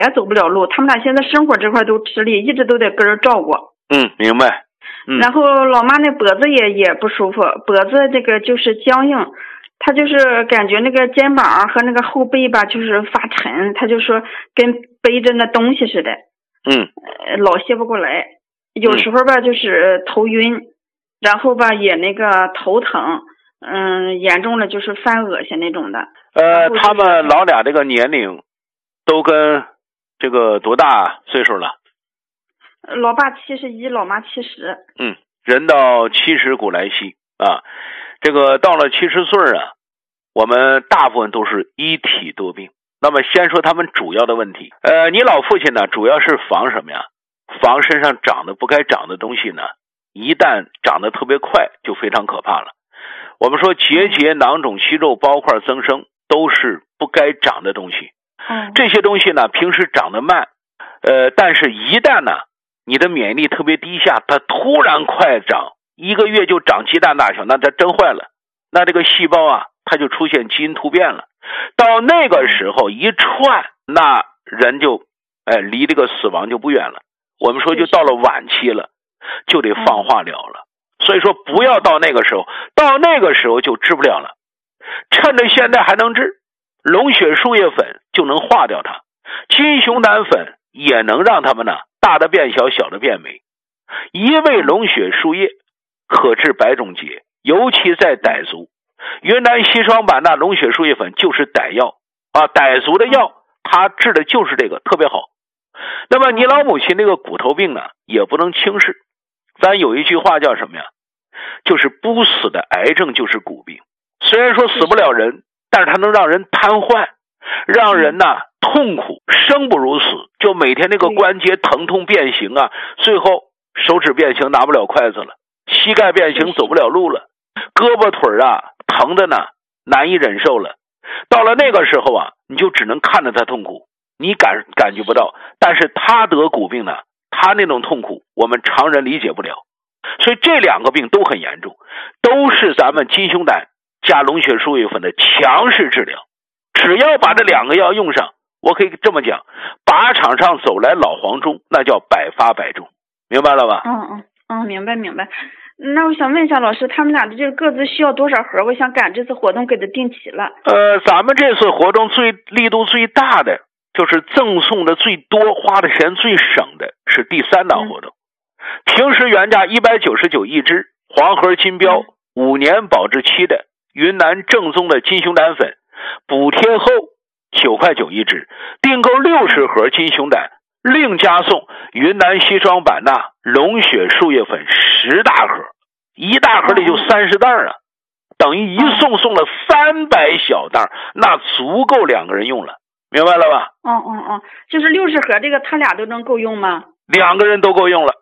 也走不了路，他们俩现在生活这块都吃力，一直都得跟人照顾。 明白。 然后老妈那脖子也不舒服，脖子这个就是僵硬，她就是感觉那个肩膀和那个后背吧，就是发沉，她就说跟背着那东西似的。老歇不过来，有时候吧就是头晕，然后吧也那个头疼，严重了就是犯恶心那种的。 他们老俩这个年龄都跟这个多大岁数了？ 老爸71，老妈70。 人到70古来稀啊，这个到了70岁啊，我们大部分都是一体多病。那么先说他们主要的问题。你老父亲呢，主要是防什么呀？防身上长得不该长的东西呢，一旦长得特别快，就非常可怕了。我们说结节、囊肿、息肉、包块增生，都是不该长的东西。这些东西呢，平时长得慢，但是一旦呢，你的免疫力特别低下，它突然快长，1个月就长鸡蛋大小，那它真坏了。那这个细胞啊，它就出现基因突变了。到那个时候一串，那人就离这个死亡就不远了。我们说就到了晚期了，就得放化疗了。所以说不要到那个时候，到那个时候就治不了了。趁着现在还能治，龙血树叶粉就能化掉它，金熊胆粉也能让它们呢大的变小，小的变美。一味龙血树叶可治百种结，尤其在傣族，云南西双版纳龙血树叶粉就是傣药啊，傣族的药，它治的就是这个，特别好。那么你老母亲这个骨头病呢，也不能轻视。咱有一句话叫什么呀？就是不死的癌症就是骨病。虽然说死不了人，但是它能让人瘫痪，让人呢痛苦，生不如死，就每天那个关节疼痛变形啊，最后手指变形拿不了筷子了，膝盖变形走不了路了，胳膊腿啊疼的呢难以忍受了。到了那个时候啊，你就只能看着他痛苦，你感觉不到，但是他得骨病呢，他那种痛苦我们常人理解不了。所以这两个病都很严重，都是咱们金熊胆加龙血树叶粉的强势治疗。只要把这两个药用上，我可以这么讲，靶场上走来老黄忠，那叫百发百中。明白了吧？ 明白。那我想问一下老师，他们俩的这个各自需要多少盒？我想赶这次活动给他定齐了。 咱们这次活动力度最大的，就是赠送的最多，花的钱最省的是第3档活动。平时原价199一支，黄盒金标5年保质期的云南正宗的金熊胆粉，补贴后9块9一支，订购60盒金熊胆，另加送云南西双版纳龙血树叶粉10大盒，一大盒里就30袋啊，等于一送了300小袋，那足够2个人用了，明白了吧？ 就是60盒这个他俩都能够用吗 ？2个人都够用了。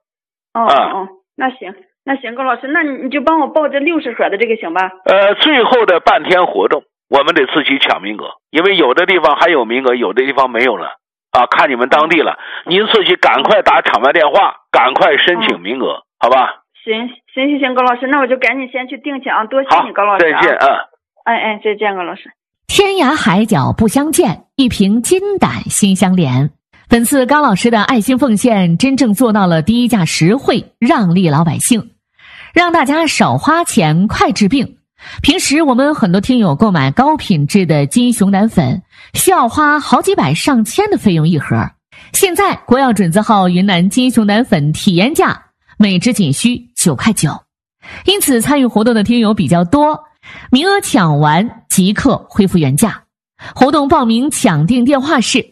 那行，高老师，那你就帮我报这60盒的这个行吧？ 最后的半天活动我们得自己抢名额，因为有的地方还有名额，有的地方没有了啊，看你们当地了，您自己赶快打场外电话，赶快申请名额，好吧？ 行，高老师，那我就赶紧先去订去啊，多谢你高老师再见啊！ 再见高老师。 天涯海角不相见，一瓶金胆心相连。本次高老师的爱心奉献真正做到了低价实惠，让利老百姓，让大家少花钱快治病。平时我们很多听友购买高品质的金熊胆粉需要花好几百上千的费用一盒，现在国药准字号云南金熊胆粉体验价每支仅需9块9，因此参与活动的听友比较多，名额抢完即刻恢复原价。活动报名抢订电话是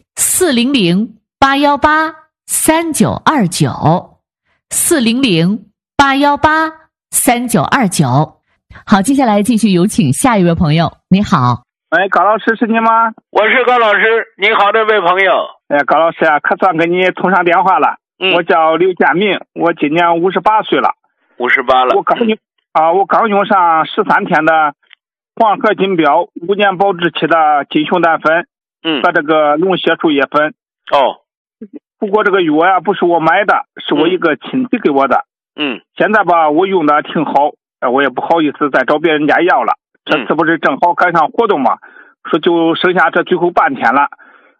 400-818-3929，400-818-3929。好，接下来继续有请下一位朋友。你好。 高老师是你吗？ 我是高老师，你好，这位朋友。 高老师啊，可算跟你通上电话了。我叫刘建明，我今年58岁了。 58了。 我刚用上13天的黄河金标5年保质期的金熊胆粉，和这个龙血树叶粉。不过这个药呀不是我买的，是我一个亲戚给我的。现在吧我用的挺好，我也不好意思再找别人家要了。这次不是正好赶上活动嘛，说就剩下这最后半天了。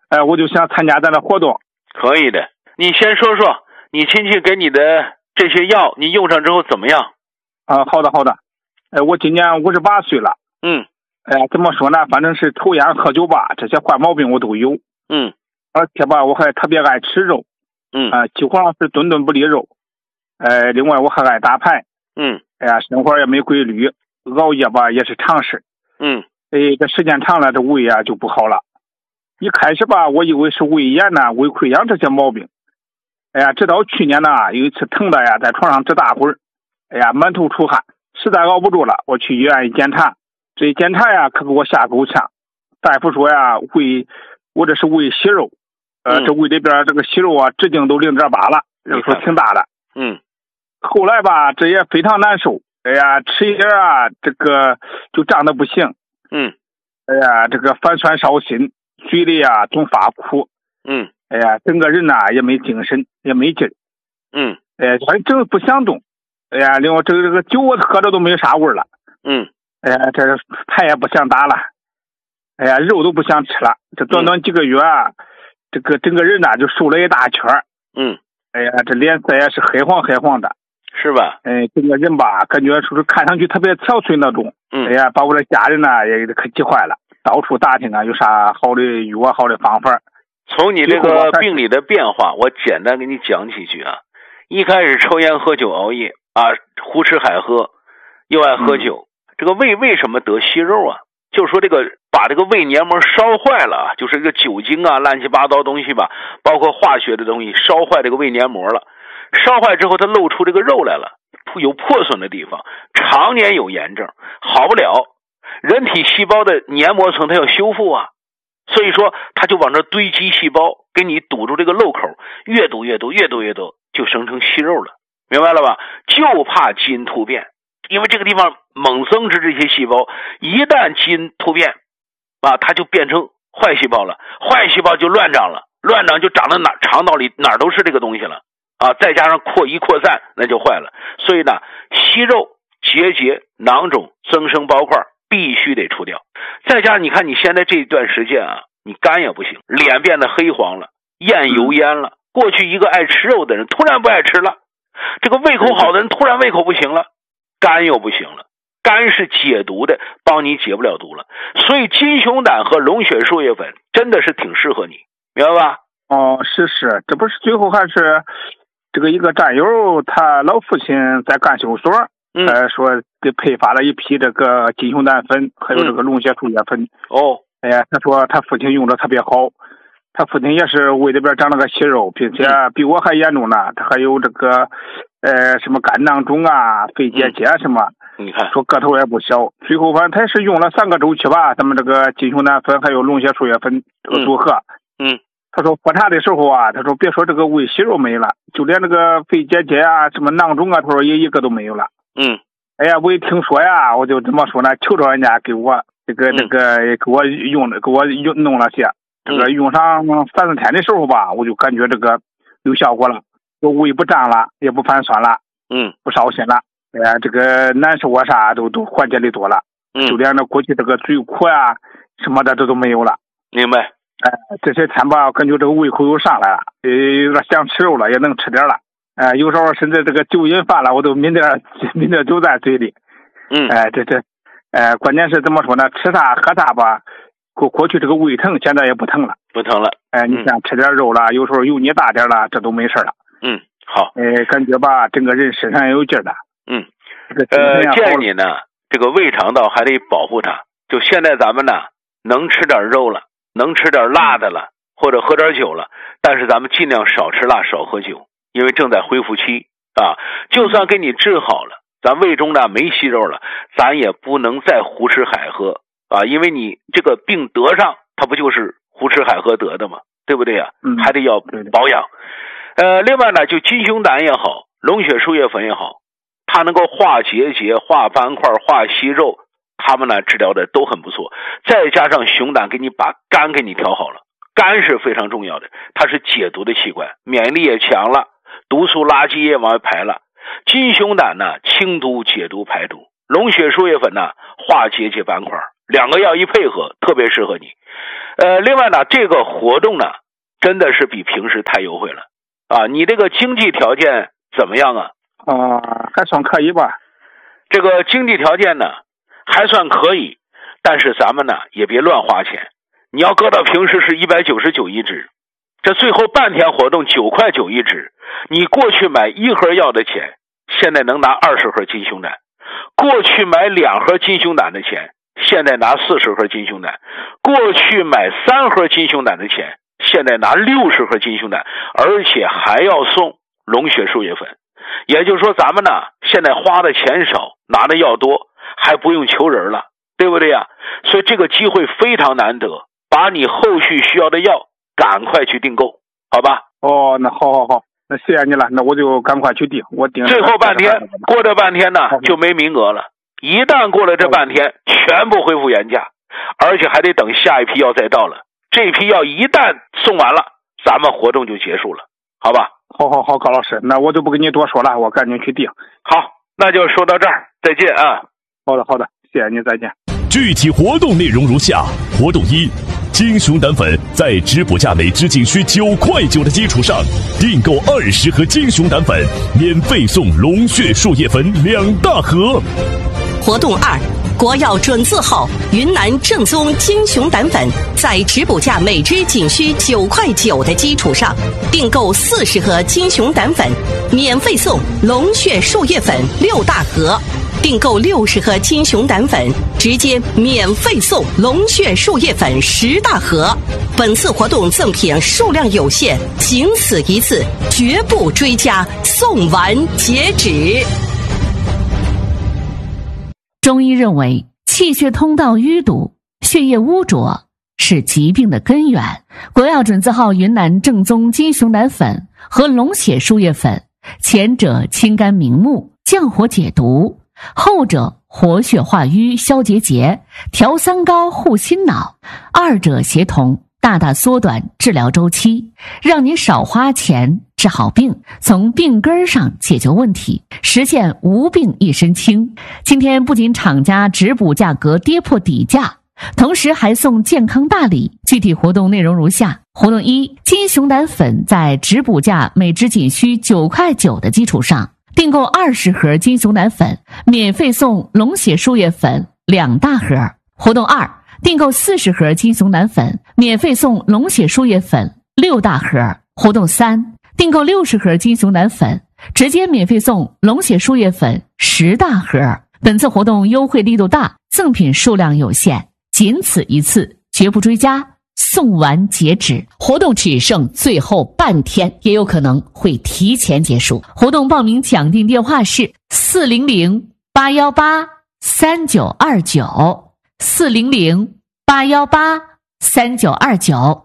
我就想参加咱的活动。 可以的，你先说说你亲戚给你的这些药，你用上之后怎么样？ 好的。我今年58岁了。怎么说呢？反正是抽烟喝酒吧，这些坏毛病我都有。而且吧，我还特别爱吃肉。几乎上是顿顿不离肉。另外我还爱打牌。生活也没规律，熬夜吧也是常事。这时间长了，这胃啊就不好了。一开始吧，我以为是胃炎呐、胃溃疡这些毛病。直到去年呢，有一次疼的呀，在床上直打滚。满头出汗，实在熬不住了，我去医院一检查。这一检查呀，可给我吓够呛。大夫说呀，我这是胃息肉。这胃里边这个息肉啊，直径都0.8了，说挺大的。后来吧，这也非常难受。吃一点啊，这个就胀得不行。这个反酸烧心，嘴里啊总发苦。整个人呐也没精神，也没劲。反正不想动。另外这个酒我喝着都没啥味了。这牌也不想打了。肉都不想吃了。这短短几个月啊，这个整个人呐就瘦了一大圈。这脸色也是黑黄的。 是吧？ 整个人吧，感觉说是看上去特别憔悴那种。把我的家人呢也可急坏了，到处打听啊，有啥好的药好的方法。 从你这个病理的变化，我简单给你讲几句啊。一开始抽烟喝酒熬夜啊，胡吃海喝，又爱喝酒。这个胃为什么得息肉啊？就是说这个把这个胃黏膜烧坏了，就是这个酒精啊乱七八糟东西吧，包括化学的东西烧坏这个胃黏膜了。烧坏之后它露出这个肉来了，有破损的地方，常年有炎症，好不了。人体细胞的黏膜层它要修复啊，所以说它就往这堆积细胞，给你堵住这个漏口，越堵，就生成息肉了，明白了吧？就怕基因突变，因为这个地方猛增殖这些细胞，一旦基因突变啊，它就变成坏细胞了，坏细胞就乱长了，乱长就长到肠道里哪都是这个东西了啊，再加上扩散，那就坏了。所以呢，息肉、结节、囊肿、增生包块必须得除掉。再加上你看你现在这段时间啊，你肝也不行，脸变得黑黄了，厌油烟了。过去一个爱吃肉的人突然不爱吃了，这个胃口好的人突然胃口不行了，肝又不行了。肝是解毒的，帮你解不了毒了。所以金熊胆和龙血树叶粉真的是挺适合你，明白吧？ 是，这不是最后还是这个一个战友，他老父亲在干休所，说给配发了一批这个金熊胆粉，还有这个龙血树叶粉。他说他父亲用的特别好，他父亲也是胃里边长了个息肉，并且比我还严重呢，他还有这个什么肝囊肿啊、肺结节什么。 你看， 说个头也不小。最后反正他是用了3个周期吧，咱们这个金熊胆粉还有龙血树叶粉这个组合。他说复查的时候啊，他说别说这个胃息肉没了，就连这个肺结节啊、什么囊肿啊，他说也一个都没有了。我一听说呀，我就这么说呢，求着人家给我给我弄了些。这个用上3-4天的时候吧，我就感觉这个有效果了，就胃不胀了，也不反酸了，不烧心了。这个难受啊啥都缓解的多了。就连那过去这个嘴苦啊什么的都没有了。 明白。 这些天吧，感觉这个胃口又上来了，有点想吃肉了，也能吃点了。有时候甚至这个酒瘾犯了，我都抿点酒在嘴里。关键是怎么说呢？吃啥喝啥吧，过去这个胃疼，现在也不疼了。你像吃点肉了，有时候油腻大点了，这都没事了。 好。 感觉吧，整个人身上也有劲儿了。 建议你呢，这个胃肠道还得保护它。就现在咱们呢，能吃点肉了，能吃点辣的了，或者喝点酒了，但是咱们尽量少吃辣，少喝酒，因为正在恢复期啊。就算给你治好了，咱胃中呢没息肉了，咱也不能再胡吃海喝啊，因为你这个病得上，它不就是胡吃海喝得的吗？对不对呀？还得要保养。另外呢，就金熊胆也好，龙血树叶粉也好，它能够化结节、化斑块、化息肉，他们呢治疗的都很不错。再加上熊胆给你把肝给你调好了，肝是非常重要的，它是解毒的器官，免疫力也强了，毒素垃圾也往外排了。金熊胆呢清毒解毒排毒，龙血树叶粉呢化结节斑块， 两个药一配合，特别适合你。另外呢，这个活动呢，真的是比平时太优惠了啊！你这个经济条件怎么样啊？ 还算可以吧。 这个经济条件呢，还算可以，但是咱们呢也别乱花钱。你要搁到平时是199一支，这最后半天活动9块9一支，你过去买1盒药的钱，现在能拿20盒金胸胆；过去买2盒金胸胆的钱，现在拿40盒金胸胆；过去买3盒金胸胆的钱，现在拿60盒金胸胆，而且还要送龙血输液粉。也就是说，咱们呢现在花的钱少，拿的药多，还不用求人了，对不对呀？所以这个机会非常难得，把你后续需要的药赶快去订购，好吧？ 那好，那谢谢你了，那我就赶快去订，我订。 最后半天，过这半天呢就没名额了，一旦过了这半天，全部恢复原价，而且还得等下一批药再到了。这批药一旦送完了，咱们活动就结束了，好吧？ 好，高老师，那我就不跟你多说了，我赶紧去订。 好，那就说到这儿，再见啊。 好的，谢谢你，再见。 具体活动内容如下：活动1，金熊胆粉在直补价每支仅需9块9的基础上，订购20盒金熊胆粉，免费送龙血输液粉2大盒。 活动2，国药准字号云南正宗金熊胆粉，在直补价每支仅需9块9的基础上，订购40盒金熊胆粉，免费送龙血输液粉6大盒。订购60盒金熊胆粉，直接免费送龙血输液粉10大盒。本次活动赠品数量有限，仅此一次，绝不追加，送完截止。 中医认为，气血通道淤堵、血液污浊是疾病的根源。国药准字号云南正宗金熊胆粉和龙血输液粉，前者清肝明目、降火解毒，后者活血化瘀、消结节、调三高、护心脑，二者协同，大大缩短治疗周期，让您少花钱治好病，从病根上解决问题，实现无病一身轻。今天不仅厂家直补价格跌破底价，同时还送健康大礼。具体活动内容如下：活动1，金熊胆粉在直补价每支仅需9块9的基础上，订购20盒金熊胆粉，免费送龙血输液粉2大盒。活动2，订购40盒金熊胆粉，免费送龙血输液粉6大盒。活动3，订购60盒金熊胆粉，直接免费送龙血输液粉10大盒。本次活动优惠力度大，赠品数量有限，仅此一次，绝不追加，送完截止。活动只剩最后半天，也有可能会提前结束。活动报名抢订电话是400-818-3929 400-818-3929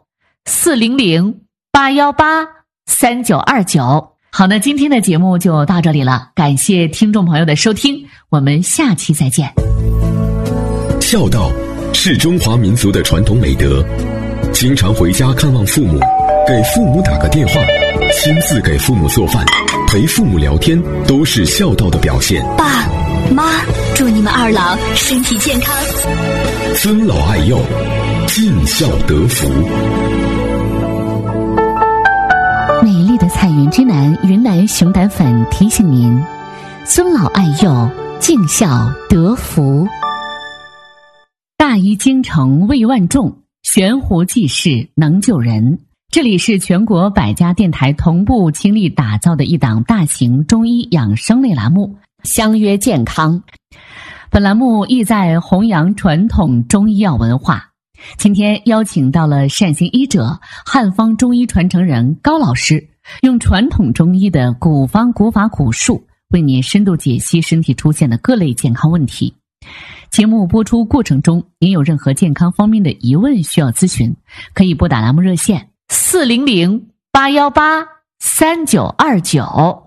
400-818-3929。好，那今天的节目就到这里了，感谢听众朋友的收听，我们下期再见。 孝道是中华民族的传统美德，经常回家看望父母，给父母打个电话，亲自给父母做饭，陪父母聊天，都是孝道的表现。 爸妈，祝你们二老身体健康， 尊老爱幼，尽孝得福。 美丽的彩云之南云南熊胆粉提醒您：尊老爱幼，尽孝得福。大医精诚为万众，悬壶济世能救人。这里是全国100家电台同步倾力打造的一档大型中医养生类栏目，相约健康。本栏目意在弘扬传统中医药文化。今天邀请到了善行医者、汉方中医传承人高老师，用传统中医的古方古法古术，为您深度解析身体出现的各类健康问题。节目播出过程中，您有任何健康方面的疑问需要咨询，可以拨打栏目热线400-818-3929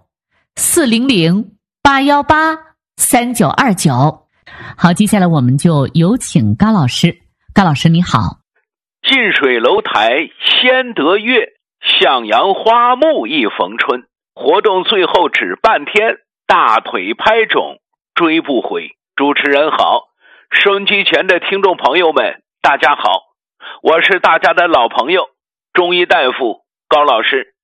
400-818-3929。好，接下来我们就有请高老师。高老师你好。 近水楼台先得月，向阳花木一逢春。活动最后只半天，大腿拍肿追不回。主持人好， 收音机前的听众朋友们，大家好，我是大家的老朋友中医大夫高老师。